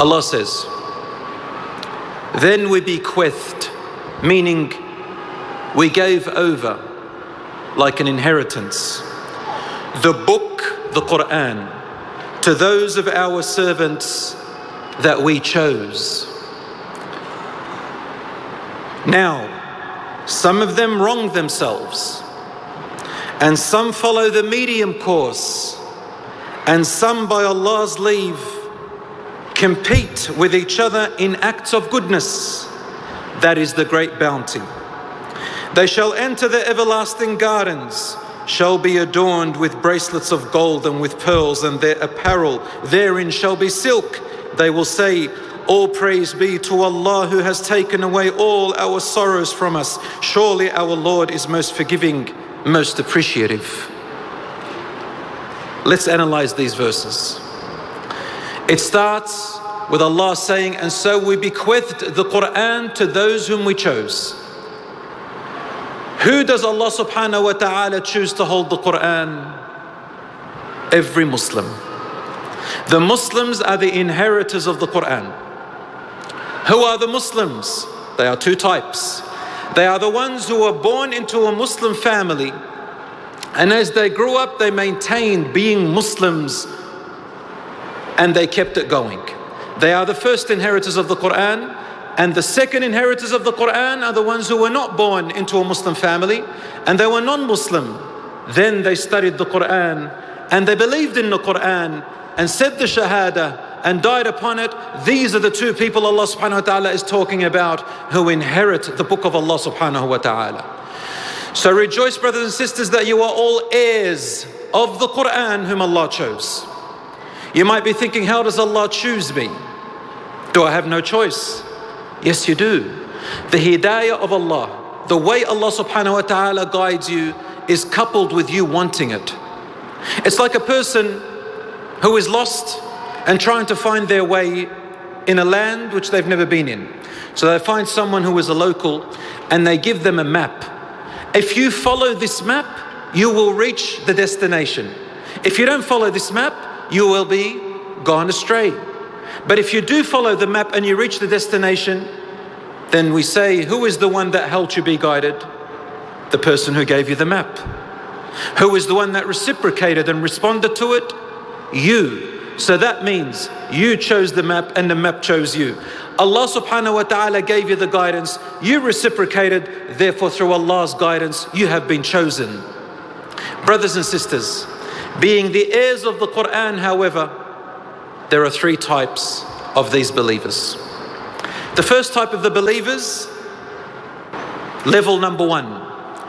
Allah says, then we bequeathed, meaning we gave over like an inheritance, the book, the Quran, to those of our servants that we chose. Now, some of them wrong themselves, and some follow the medium course, and some, by Allah's leave, compete with each other in acts of goodness. That is the great bounty. They shall enter the everlasting gardens, shall be adorned with bracelets of gold and with pearls, and their apparel therein shall be silk. They will say, all praise be to Allah who has taken away all our sorrows from us. Surely our Lord is most forgiving, most appreciative. Let's analyze these verses. It starts with Allah saying, and so we bequeathed the Quran to those whom we chose. Who does Allah subhanahu wa ta'ala choose to hold the Quran? Every Muslim. The Muslims are the inheritors of the Quran. Who are the Muslims? They are two types. They are the ones who are born into a Muslim family, and as they grew up, they maintained being Muslims and they kept it going. They are the first inheritors of the Quran, and the second inheritors of the Quran are the ones who were not born into a Muslim family and they were non-Muslim. Then they studied the Quran and they believed in the Quran and said the Shahada and died upon it. These are the two people Allah subhanahu wa ta'ala is talking about who inherit the book of Allah subhanahu wa ta'ala. So rejoice, brothers and sisters, that you are all heirs of the Quran whom Allah chose. You might be thinking, how does Allah choose me? Do I have no choice? Yes, you do. The hidayah of Allah, the way Allah subhanahu wa ta'ala guides you, is coupled with you wanting it. It's like a person who is lost and trying to find their way in a land which they've never been in. So they find someone who is a local and they give them a map. If you follow this map, you will reach the destination. If you don't follow this map, you will be gone astray. But if you do follow the map and you reach the destination, then we say, who is the one that helped you be guided? The person who gave you the map. Who is the one that reciprocated and responded to it? You. So that means you chose the map and the map chose you. Allah subhanahu wa ta'ala gave you the guidance, you reciprocated, therefore through Allah's guidance you have been chosen. Brothers and sisters, being the heirs of the Quran, however, there are three types of these believers. The first type of the believers, level number one,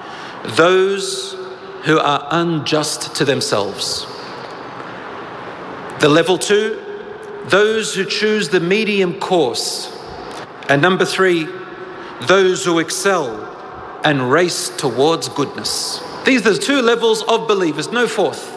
those who are unjust to themselves. The level two, those who choose the medium course. And number three, those who excel and race towards goodness. These are the two levels of believers, no fourth.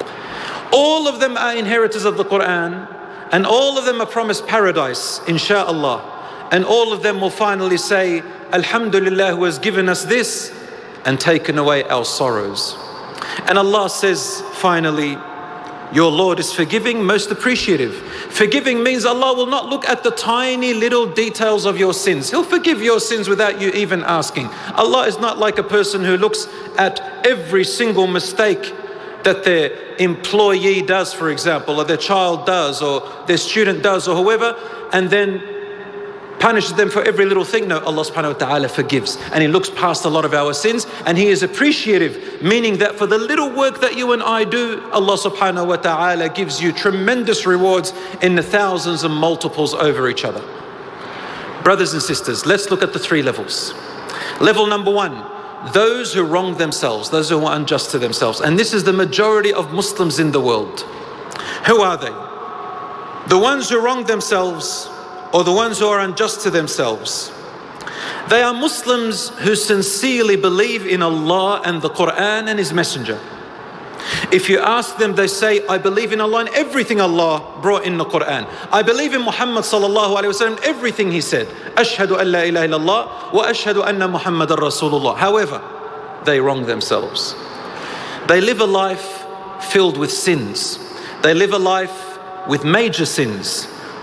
All of them are inheritors of the Quran, and all of them are promised paradise, insha'Allah. And all of them will finally say, Alhamdulillah, who has given us this and taken away our sorrows. And Allah says, finally, your Lord is forgiving, most appreciative. Forgiving means Allah will not look at the tiny little details of your sins. He'll forgive your sins without you even asking. Allah is not like a person who looks at every single mistake that their employee does, for example, or their child does, or their student does, or whoever, and then punishes them for every little thing. No, Allah subhanahu wa ta'ala forgives, and He looks past a lot of our sins, and He is appreciative, meaning that for the little work that you and I do, Allah subhanahu wa ta'ala gives you tremendous rewards in the thousands and multiples over each other. Brothers and sisters, let's look at the three levels. Level number one, those who wrong themselves, those who are unjust to themselves. And this is the majority of Muslims in the world. Who are they? The ones who wrong themselves, or the ones who are unjust to themselves. They are Muslims who sincerely believe in Allah and the Quran and His Messenger. If you ask them, they say, I believe in Allah and everything Allah brought in the Quran. I believe in Muhammad sallallahu alayhi wa sallam, everything he said. Ashhadu an la ilaha illallah wa ashhadu anna Muhammadan Rasulullah. However, they wrong themselves. They live a life filled with sins. They live a life with major sins.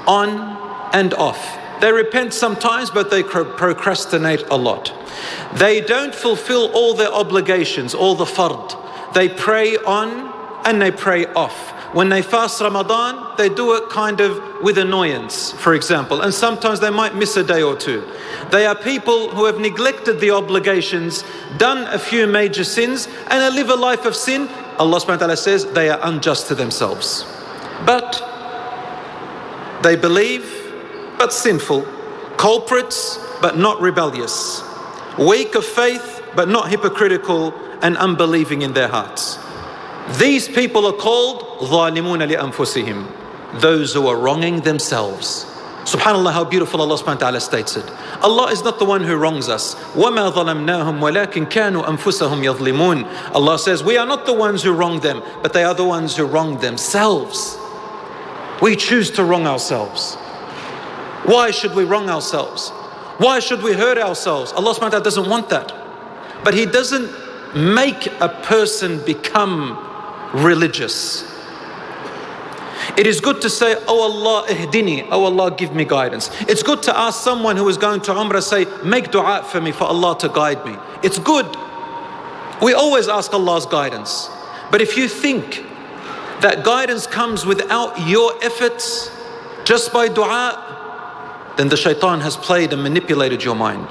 on and off. They repent sometimes, but they procrastinate a lot. They don't fulfill all their obligations, all the fard. They pray on and they pray off. When they fast Ramadan, they do it kind of with annoyance, for example, and sometimes they might miss a day or two. They are people who have neglected the obligations, done a few major sins, and they live a life of sin. Allah subhanahu wa ta'ala says they are unjust to themselves. But they believe, but sinful. Culprits, but not rebellious. Weak of faith, but not hypocritical and unbelieving in their hearts. These people are called ظَالِمُونَ لِأَنفُسِهِمْ, those who are wronging themselves. SubhanAllah, how beautiful Allah subhanahu wa ta'ala states it. Allah is not the one who wrongs us. وَمَا ظَلَمْنَاهُمْ وَلَكِنْ كَانُوا أَنفُسَهُمْ يَظْلِمُونَ. Allah says, we are not the ones who wrong them, but they are the ones who wrong themselves. We choose to wrong ourselves. Why should we wrong ourselves? Why should we hurt ourselves? Allah subhanahu wa ta'ala doesn't want that. But He doesn't make a person become religious. It is good to say, oh Allah, ihdini, oh Allah, give me guidance. It's good to ask someone who is going to Umrah, say, make dua for me, for Allah to guide me. It's good. We always ask Allah's guidance. But if you think that guidance comes without your efforts, just by dua, then the shaitan has played and manipulated your mind.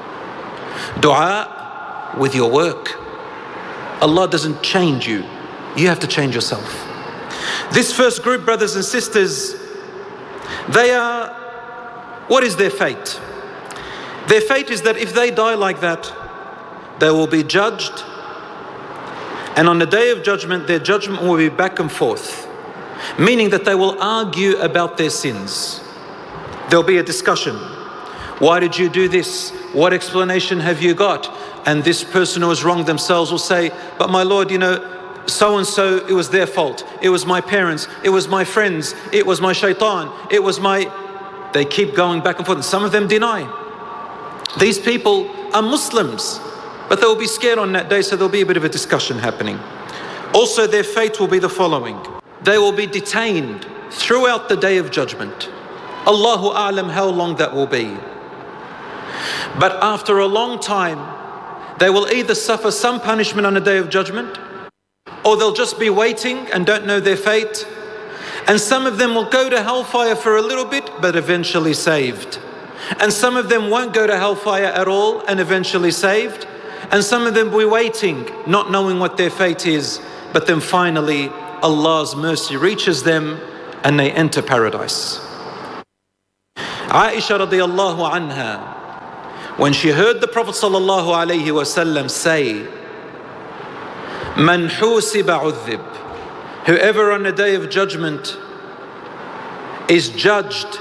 Dua with your work. Allah doesn't change you. You have to change yourself. This first group, brothers and sisters, they are, what is their fate? Their fate is that if they die like that, they will be judged, and on the day of judgment, their judgment will be back and forth, meaning that they will argue about their sins. There'll be a discussion. Why did you do this? What explanation have you got? And this person who has wronged themselves will say, but my Lord, you know, so-and-so, it was their fault. It was my parents. It was my friends. It was my shaitan. It was my... They keep going back and forth. And some of them deny. These people are Muslims, but they will be scared on that day, so there'll be a bit of a discussion happening. Also, their fate will be the following. They will be detained throughout the day of judgment. Allahu A'lam how long that will be. But after a long time, they will either suffer some punishment on the day of judgment, or they'll just be waiting and don't know their fate. And some of them will go to hellfire for a little bit, but eventually saved. And some of them won't go to hellfire at all and eventually saved. And some of them will be waiting, not knowing what their fate is. But then finally, Allah's mercy reaches them and they enter paradise. Aisha radiallahu anha, when she heard the Prophet sallallahu alayhi wasallam say, Man husiba udhib, whoever on the day of judgment is judged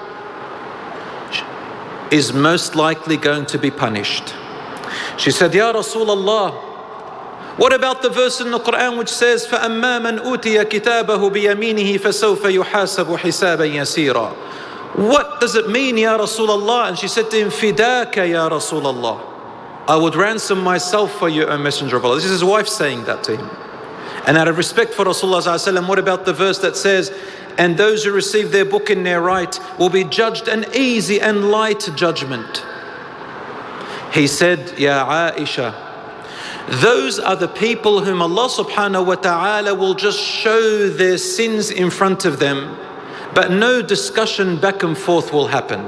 is most likely going to be punished. She said, Ya Rasulullah, what about the verse in the Quran which says, فَأَمَّا مَنْ أُوتِيَ كِتَابَهُ بِيَمِينِهِ فَسَوْفَ يُحَاسَبُ حِسَابًا يَسِيرًا. What does it mean, Ya Rasulullah? And she said to him, فِدَاكَ Ya Rasulullah, I would ransom myself for you, O Messenger of Allah. This is his wife saying that to him. And out of respect for Rasulullah, what about the verse that says, and those who receive their book in their right will be judged an easy and light judgment? He said, Ya Aisha, those are the people whom Allah subhanahu wa ta'ala will just show their sins in front of them, but no discussion back and forth will happen.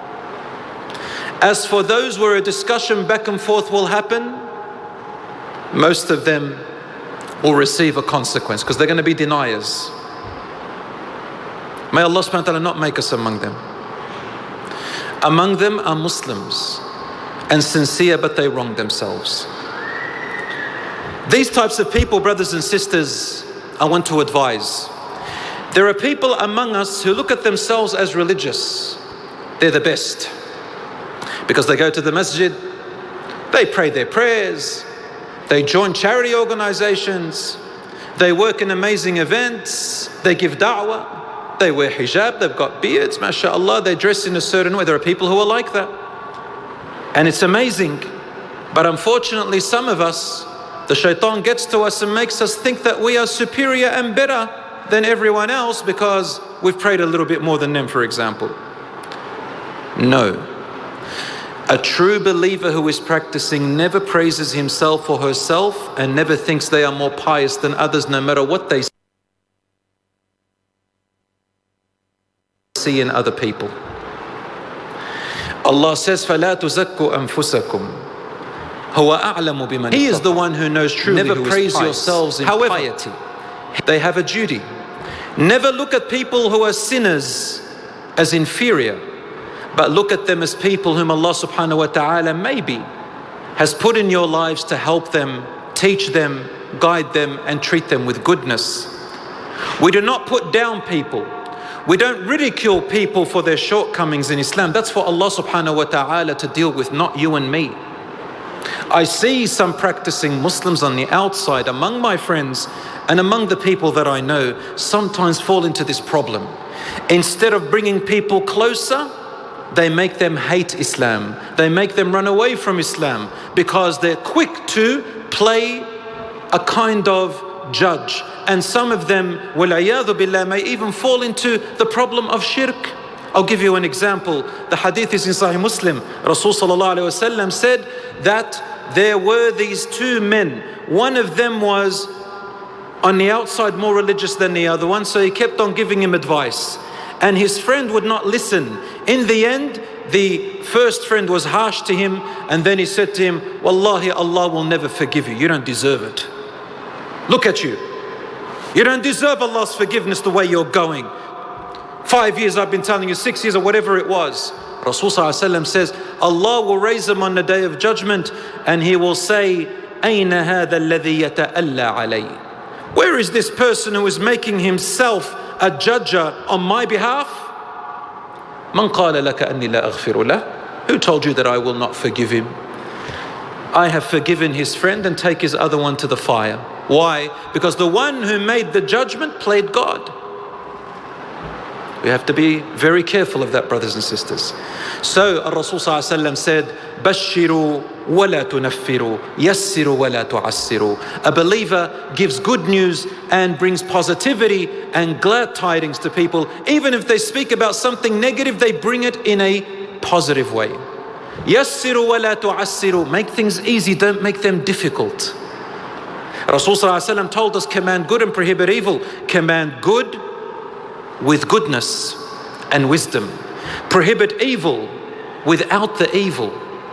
As for those where a discussion back and forth will happen, most of them will receive a consequence because they're going to be deniers. May Allah subhanahu wa ta'ala not make us among them. Among them are Muslims and sincere, but they wrong themselves. These types of people, brothers and sisters, I want to advise. There are people among us who look at themselves as religious. They're the best. Because they go to the masjid, they pray their prayers, they join charity organizations, they work in amazing events, they give da'wah, they wear hijab, they've got beards, mashallah, they dress in a certain way. There are people who are like that. And it's amazing. But unfortunately, some of us, the shaitan gets to us and makes us think that we are superior and better than everyone else because we've prayed a little bit more than them, for example. No. A true believer who is practicing never praises himself or herself and never thinks they are more pious than others, no matter what they see in other people. Allah says, فَلَا تُزَكُّوا أَنفُسَكُمْ هُوَ أَعْلَمُ بِمَنِ اتَّقَى. He is the one who knows truly. Never praise yourselves in piety. They have a duty. Never look at people who are sinners as inferior, but look at them as people whom Allah subhanahu wa ta'ala maybe has put in your lives to help them, teach them, guide them, and treat them with goodness. We do not put down people. We don't ridicule people for their shortcomings in Islam. That's for Allah subhanahu wa ta'ala to deal with, not you and me. I see some practicing Muslims on the outside, among my friends and among the people that I know, sometimes fall into this problem. Instead of bringing people closer, they make them hate Islam. They make them run away from Islam because they're quick to play a kind of judge. And some of them, وَالْعِيَاذُ بِاللَّهِ, may even fall into the problem of shirk. I'll give you an example. The hadith is in Sahih Muslim. Rasul sallallahu alayhi wa sallam said that there were these two men. One of them was on the outside more religious than the other one, so he kept on giving him advice. And his friend would not listen. In the end, the first friend was harsh to him, and then he said to him, Wallahi, Allah will never forgive you. You don't deserve it. Look at you. You don't deserve Allah's forgiveness the way you're going. 5 years I've been telling you, 6 years or whatever it was. Rasul sallallahu alayhi wa sallam says, Allah will raise him on the day of judgment and he will say, أَيْنَ هَذَا الَّذِي يَتَأَلَّى عَلَيْهِ. Where is this person who is making himself a judger on my behalf? مَنْ قَالَ لَكَ أَنِّي لَا أَغْفِرُ لَهُ. Who told you that I will not forgive him? I have forgiven his friend and take his other one to the fire. Why? Because the one who made the judgment played God. We have to be very careful of that, brothers and sisters. So Rasul sallallahu alaihi wasallam said, "Bashiru wa la tunaffiru, yassiru wa la tu'assiru." A believer gives good news and brings positivity and glad tidings to people. Even if they speak about something negative, they bring it in a positive way. Yassiru wa la tu'assiru. Make things easy, don't make them difficult. Rasul sallallahu alaihi wasallam told us, command good and prohibit evil. Command good with goodness and wisdom. Prohibit evil without the evil.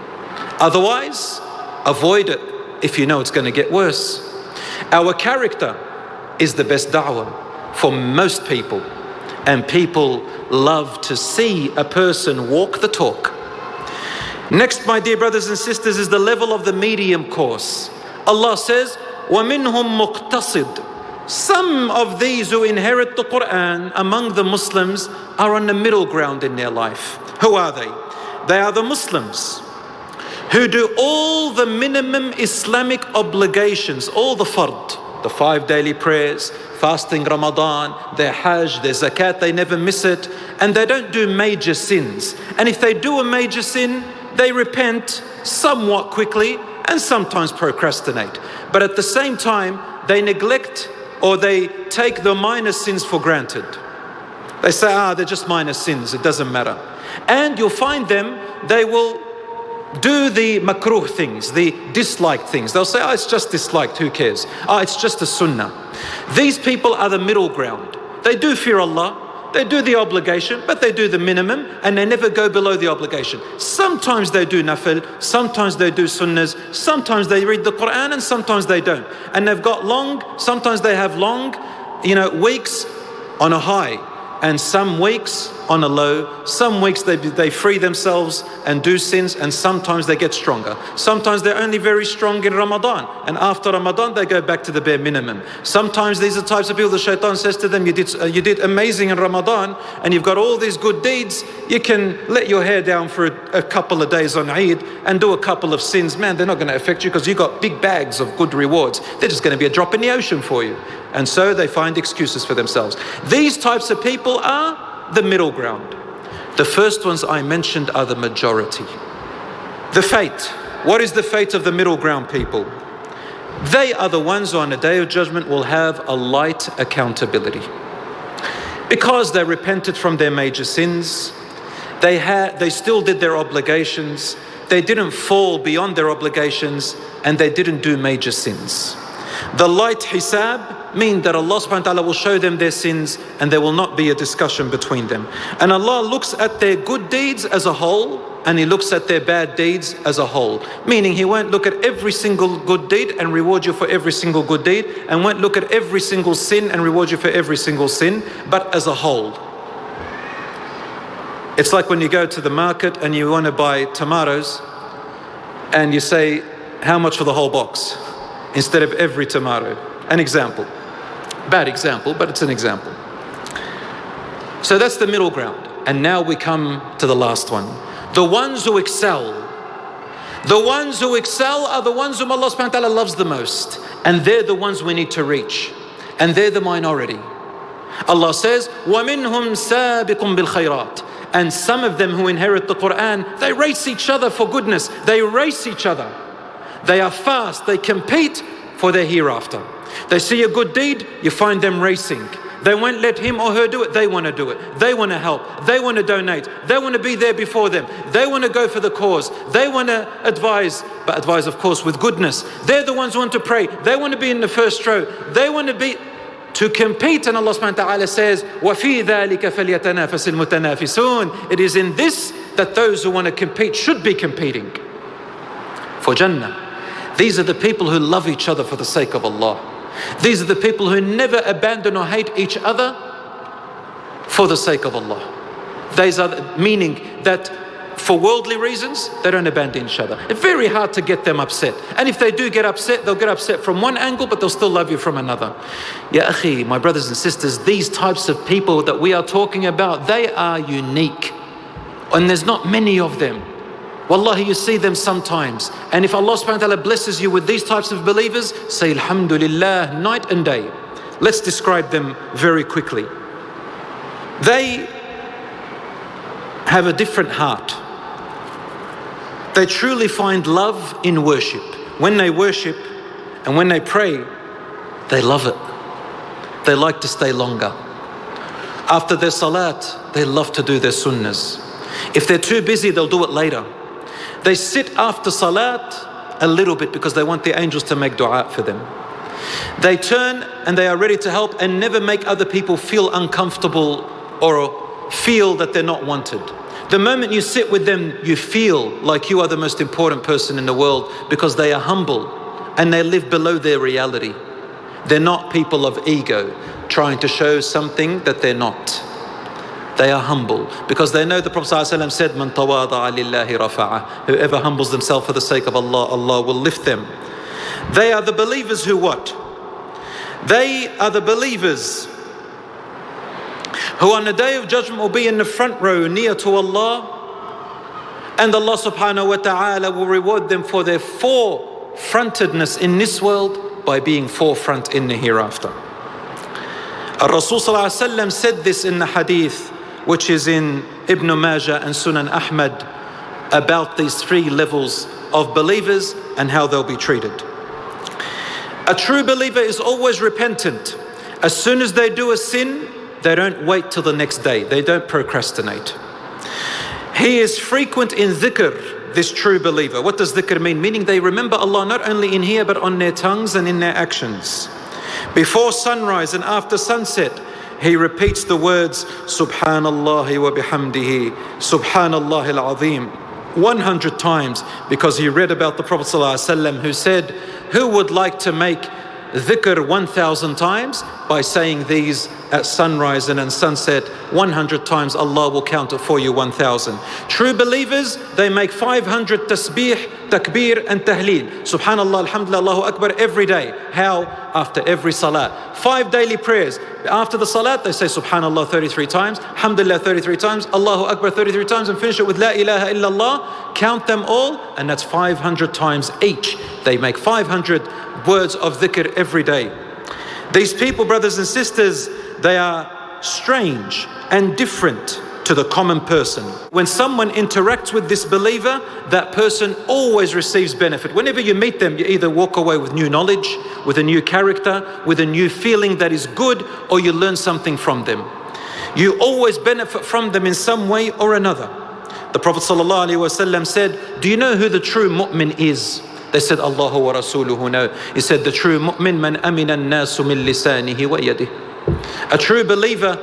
Otherwise, avoid it if you know it's going to get worse. Our character is the best da'wah for most people. And people love to see a person walk the talk. Next, my dear brothers and sisters, is the level of the medium course. Allah says, وَمِنْهُمْ مُقْتَصِدٌ. Some of these who inherit the Quran among the Muslims are on the middle ground in their life. Who are they? They are the Muslims who do all the minimum Islamic obligations, all the fard, the 5 daily prayers, fasting Ramadan, their Hajj, their Zakat, they never miss it, and they don't do major sins. And if they do a major sin, they repent somewhat quickly and sometimes procrastinate. But at the same time, they neglect or they take the minor sins for granted. They say, they're just minor sins, it doesn't matter. And you'll find them, they will do the makruh things, the disliked things. They'll say, it's just disliked, who cares? It's just a sunnah. These people are the middle ground. They do fear Allah, they do the obligation, but they do the minimum and they never go below the obligation. Sometimes they do nafil, sometimes they do sunnahs, sometimes they read the Quran and sometimes they don't. And they've got sometimes they have long, weeks on a high and some weeks on a low. Some weeks they free themselves and do sins, and sometimes they get stronger. Sometimes they're only very strong in Ramadan, and after Ramadan they go back to the bare minimum. Sometimes these are the types of people the shaitan says to them, you did amazing in Ramadan and you've got all these good deeds, you can let your hair down for a couple of days on Eid and do a couple of sins. Man, they're not going to affect you because you've got big bags of good rewards. They're just going to be a drop in the ocean for you. And so they find excuses for themselves. These types of people are the middle ground. The first ones I mentioned are the majority. The fate. What is the fate of the middle ground people? They are the ones who on the day of judgment will have a light accountability. Because they repented from their major sins, they still did their obligations, they didn't fall beyond their obligations, and they didn't do major sins. The light hisab mean that Allah subhanahu wa ta'ala will show them their sins and there will not be a discussion between them. And Allah looks at their good deeds as a whole and He looks at their bad deeds as a whole. Meaning He won't look at every single good deed and reward you for every single good deed, and won't look at every single sin and reward you for every single sin, but as a whole. It's like when you go to the market and you want to buy tomatoes and you say, how much for the whole box? Instead of every tomato. An example. Bad example, but it's an example. So that's the middle ground. And now we come to the last one. The ones who excel. The ones who excel are the ones whom Allah subhanahu wa ta'ala loves the most. And they're the ones we need to reach. And they're the minority. Allah says, وَمِنْهُمْ سَابِقٌ بِالْخَيْرَاتِ. And some of them who inherit the Quran, they race each other for goodness. They race each other. They are fast. They compete for their hereafter. They see a good deed, you find them racing. They won't let him or her do it. They want to do it. They want to help. They want to donate. They want to be there before them. They want to go for the cause. They want to advise, but advise, of course, with goodness. They're the ones who want to pray. They want to be in the first row. They want to compete. And Allah subhanahu wa ta'ala says, وَفِي ذَلِكَ فَلْيَتَنَافَسِ الْمُتَنَافِسُونَ. It is in this that those who want to compete should be competing for Jannah. These are the people who love each other for the sake of Allah. These are the people who never abandon or hate each other for the sake of Allah. These are meaning that for worldly reasons, they don't abandon each other. It's very hard to get them upset. And if they do get upset, they'll get upset from one angle, but they'll still love you from another. Ya akhi, my brothers and sisters, these types of people that we are talking about, they are unique. And there's not many of them. Wallahi, you see them sometimes. And if Allah subhanahu wa ta'ala blesses you with these types of believers, say alhamdulillah night and day. Let's describe them very quickly. They have a different heart. They truly find love in worship. When they worship and when they pray, they love it. They like to stay longer. After their salat, they love to do their sunnahs. If they're too busy, they'll do it later. They sit after salat a little bit because they want the angels to make dua for them. They turn and they are ready to help and never make other people feel uncomfortable or feel that they're not wanted. The moment you sit with them, you feel like you are the most important person in the world because they are humble and they live below their reality. They're not people of ego trying to show something that they're not. They are humble because they know the Prophet ﷺ said, "Man tawada'a lillahi rafa'ah." Whoever humbles themselves for the sake of Allah, Allah will lift them. They are the believers who what? They are the believers who on the day of judgment will be in the front row near to Allah, and Allah subhanahu wa ta'ala will reward them for their forefrontedness in this world by being forefront in the hereafter. Rasul sallallahu alaihi wasallam said this in the hadith which is in Ibn Majah and Sunan Ahmad about these three levels of believers and how they'll be treated. A true believer is always repentant. As soon as they do a sin, they don't wait till the next day. They don't procrastinate. He is frequent in dhikr, this true believer. What does dhikr mean? Meaning they remember Allah not only in here but on their tongues and in their actions. Before sunrise and after sunset, he repeats the words Subhanallah wa bihamdihi, Subhanallah al-Azim 100 times because he read about the Prophet ﷺ who said, who would like to make dhikr 1,000 times? By saying these at sunrise and at sunset 100 times, Allah will count it for you 1,000. True believers, they make 500 tasbih, takbir and tahleel. Subhanallah, alhamdulillah, Allahu Akbar every day. How? After every salat. 5 daily prayers. After the salat, they say Subhanallah 33 times, Alhamdulillah 33 times, Allahu Akbar 33 times, and finish it with La ilaha illallah. Count them all, and that's 500 times each. They make 500 words of dhikr every day. These people, brothers and sisters, they are strange and different to the common person. When someone interacts with this believer, that person always receives benefit. Whenever you meet them, you either walk away with new knowledge, with a new character, with a new feeling that is good, or you learn something from them. You always benefit from them in some way or another. The Prophet ﷺ said, do you know who the true mu'min is? They said, Allahu wa rasuluhu. No. He said, the true mu'min man amina an-nasu min lisanihi wa yadihi. A true believer,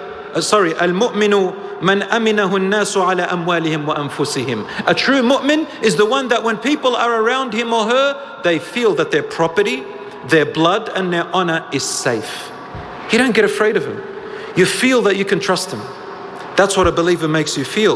al-mu'minu man aminahu an-nasu ala amwalihim wa anfusihim. A true mu'min is the one that when people are around him or her, they feel that their property, their blood and their honor is safe. You don't get afraid of him. You feel that you can trust him. That's what a believer makes you feel.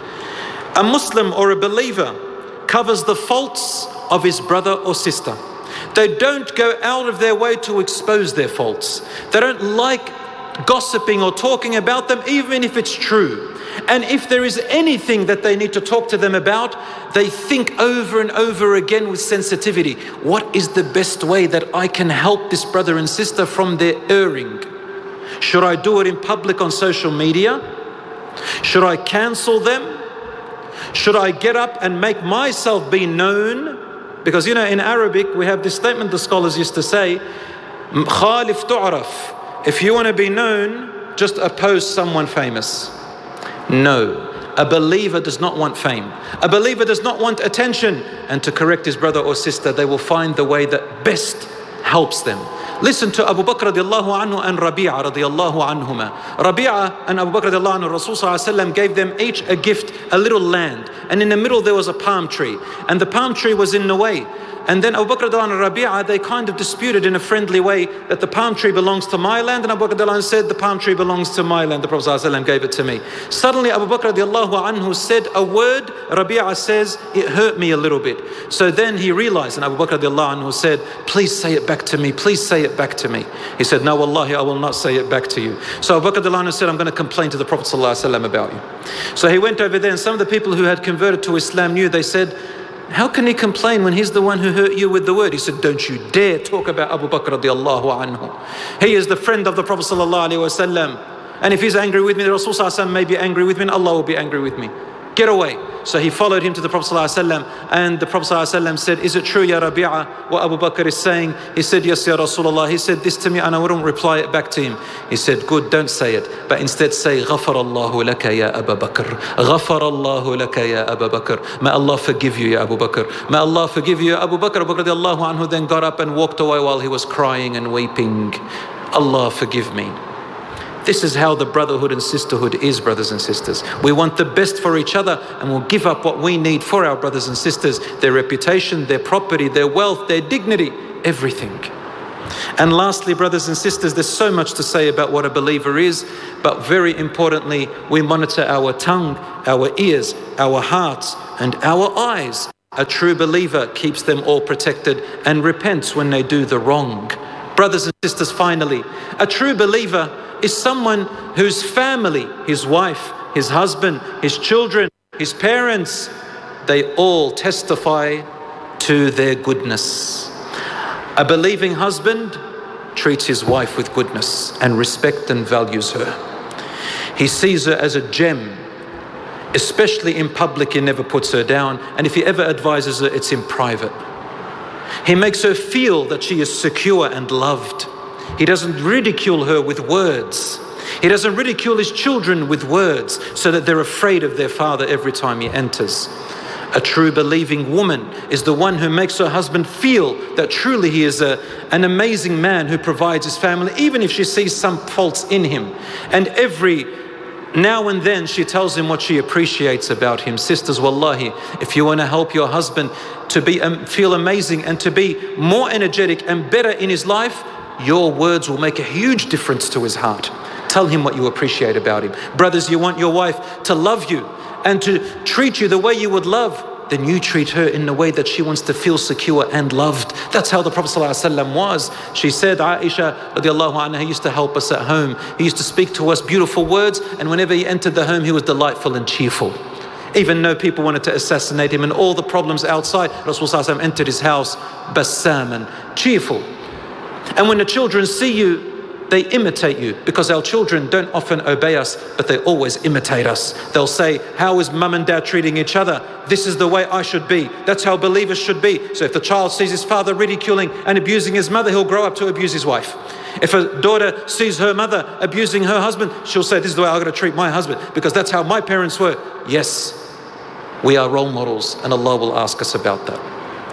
A Muslim or a believer covers the faults of his brother or sister. They don't go out of their way to expose their faults. They don't like gossiping or talking about them, even if it's true. And if there is anything that they need to talk to them about, they think over and over again with sensitivity. What is the best way that I can help this brother and sister from their erring? Should I do it in public on social media? Should I cancel them? Should I get up and make myself be known? Because in Arabic we have this statement the scholars used to say, Khalif tu'raf. If you want to be known, just oppose someone famous. No, a believer does not want fame. A believer does not want attention. And to correct his brother or sister, they will find the way that best helps them. Listen to Abu Bakr radiallahu anhu and Rabi'a radiallahu anhuma. Rabi'a and Abu Bakr radiallahu anhu, Rasul sallallahu alayhi wa sallam gave them each a gift, a little land. And in the middle there was a palm tree. And the palm tree was in the way. And then Abu Bakr radiallahu anhu and Rabi'a, they kind of disputed in a friendly way that the palm tree belongs to my land. And Abu Bakr radiallahu anhu said, the palm tree belongs to my land. The Prophet sallallahu alayhi wa sallam gave it to me. Suddenly Abu Bakr radiallahu anhu said a word. Rabi'a says, it hurt me a little bit. So then he realized, and Abu Bakr radiallahu anhu said, please say it back to me. Please say it back to me. He said, no, wallahi, I will not say it back to you. So Abu Bakr radiallahu anhu said, I'm going to complain to the Prophet sallallahu alayhi wa sallam about you. So he went over there, and some of the people who had converted to Islam knew. They said, how can he complain when he's the one who hurt you with the word? He said, don't you dare talk about Abu Bakr radiallahu anhu. He is the friend of the Prophet sallallahu alayhi wa sallam. And if he's angry with me, the Rasul sallallahu alayhi wa sallam may be angry with me, and Allah will be angry with me. Get away. So he followed him to the Prophet ﷺ, and the Prophet ﷺ said, is it true, Ya Rabi'a, what Abu Bakr is saying? He said, yes, Ya Rasulullah. He said this to me, and I wouldn't reply it back to him. He said, good, don't say it, but instead say, غَفَرَ اللَّهُ لَكَ يَا أَبَا بَكْرٍ غَفَرَ اللَّهُ لَكَ يَا أَبَا بَكْرٍ. May Allah forgive you, Ya Abu Bakr. May Allah forgive you, Ya Abu Bakr. Abu Bakr radiallahu anhu then got up and walked away while he was crying and weeping. Allah forgive me. This is how the brotherhood and sisterhood is, brothers and sisters. We want the best for each other, and we'll give up what we need for our brothers and sisters, their reputation, their property, their wealth, their dignity, everything. And lastly, brothers and sisters, there's so much to say about what a believer is, but very importantly, we monitor our tongue, our ears, our hearts, and our eyes. A true believer keeps them all protected and repents when they do the wrong. Brothers and sisters, finally, a true believer is someone whose family, his wife, his husband, his children, his parents, they all testify to their goodness. A believing husband treats his wife with goodness and respect and values her. He sees her as a gem. Especially in public, he never puts her down, and if he ever advises her, it's in private. He makes her feel that she is secure and loved. He doesn't ridicule her with words. He doesn't ridicule his children with words so that they're afraid of their father every time he enters. A true believing woman is the one who makes her husband feel that truly he is an amazing man who provides his family, even if she sees some faults in him. And every now and then she tells him what she appreciates about him. Sisters, wallahi, if you want to help your husband to feel amazing and to be more energetic and better in his life, your words will make a huge difference to his heart. Tell him what you appreciate about him. Brothers, you want your wife to love you and to treat you the way you would love, then you treat her in the way that she wants to feel secure and loved. That's how the Prophet ﷺ was. She said, Aisha radiallahu anha, he used to help us at home. He used to speak to us beautiful words, and whenever he entered the home, he was delightful and cheerful. Even though people wanted to assassinate him and all the problems outside, Rasulullah ﷺ entered his house, bassaman, cheerful. And when the children see you, they imitate you, because our children don't often obey us, but they always imitate us. They'll say, how is mum and dad treating each other? This is the way I should be. That's how believers should be. So if the child sees his father ridiculing and abusing his mother, he'll grow up to abuse his wife. If a daughter sees her mother abusing her husband, she'll say, this is the way I've got to treat my husband, because that's how my parents were. Yes, we are role models, and Allah will ask us about that.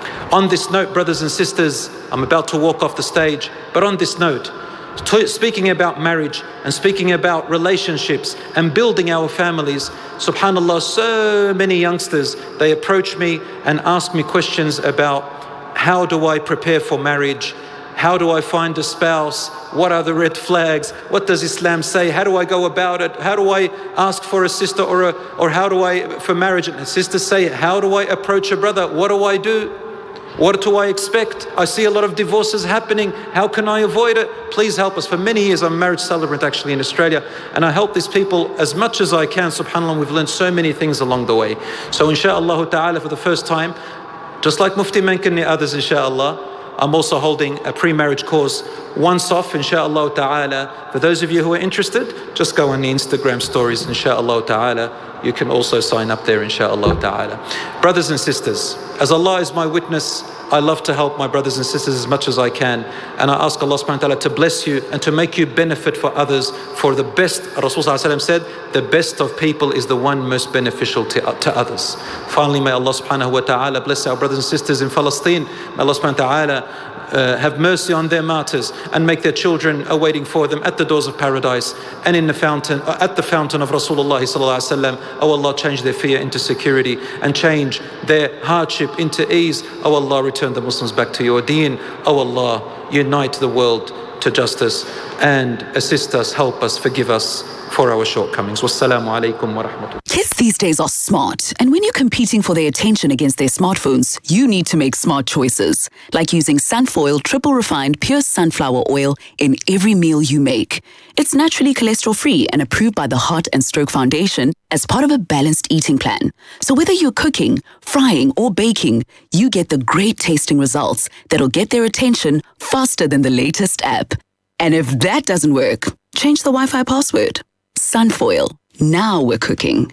On this note, brothers and sisters, I'm about to walk off the stage, but on this note, speaking about marriage and speaking about relationships and building our families, subhanallah, so many youngsters, they approach me and ask me questions about how do I prepare for marriage? How do I find a spouse? What are the red flags? What does Islam say? How do I go about it? How do I ask for a sister or how do I, for marriage? And sisters say, how do I approach a brother? What do I do? What do I expect? I see a lot of divorces happening. How can I avoid it? Please help us. For many years, I'm a marriage celebrant actually in Australia, and I help these people as much as I can. SubhanAllah, we've learned so many things along the way. So inshaAllah ta'ala, for the first time, just like Mufti Menk and the others, inshaAllah, I'm also holding a pre-marriage course once off, inshaAllah ta'ala. For those of you who are interested, just go on the Instagram stories, inshaAllah ta'ala. You can also sign up there, inshaAllah ta'ala. Brothers and sisters, as Allah is my witness, I love to help my brothers and sisters as much as I can. And I ask Allah subhanahu wa ta'ala to bless you and to make you benefit for others. For the best, Rasulullah said, the best of people is the one most beneficial to others. Finally, may Allah subhanahu wa ta'ala bless our brothers and sisters in Palestine. May Allah subhanahu wa ta'ala have mercy on their martyrs and make their children awaiting for them at the doors of paradise and in the fountain, at the fountain of Rasulullah sallallahu alaihi wasallam. Oh Allah, change their fear into security and change their hardship into ease. Oh Allah, return the Muslims back to your deen. Oh Allah, unite the world to justice and assist us, help us, forgive us for our shortcomings. Wassalamu alaikum wa rahmatullah. Kids these days are smart, and when you're competing for their attention against their smartphones, you need to make smart choices, like using Sunfoil triple refined pure sunflower oil in every meal you make. It's naturally cholesterol-free and approved by the Heart and Stroke Foundation as part of a balanced eating plan. So whether you're cooking, frying, or baking, you get the great tasting results that'll get their attention faster than the latest app. And if that doesn't work, change the Wi-Fi password. Sunfoil. Now we're cooking.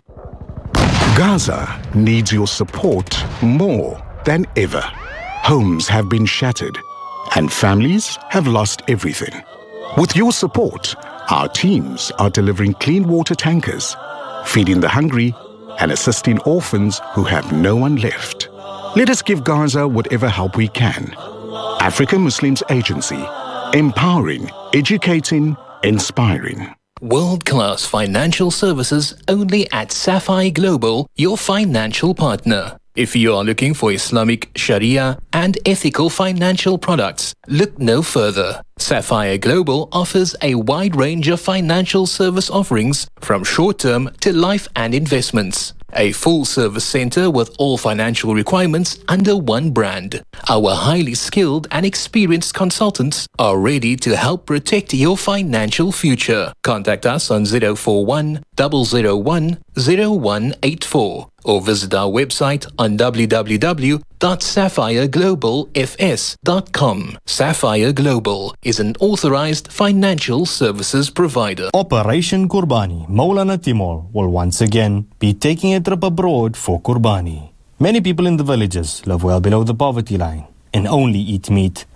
Gaza needs your support more than ever. Homes have been shattered and families have lost everything. With your support, our teams are delivering clean water tankers, feeding the hungry and assisting orphans who have no one left. Let us give Gaza whatever help we can. African Muslims Agency. Empowering, educating, inspiring. World-class financial services only at Sapphire Global, your financial partner. If you are looking for Islamic, Sharia and ethical financial products, look no further. Sapphire Global offers a wide range of financial service offerings from short-term to life and investments. A full-service center with all financial requirements under one brand. Our highly skilled and experienced consultants are ready to help protect your financial future. Contact us on 041 001 0184 or visit our website on www.sapphireglobalfs.com. Sapphire Global is an authorized financial services provider. Operation Qurbani, Maulana Timur will once again be taking a trip abroad for Qurbani. Many people in the villages live well below the poverty line and only eat meat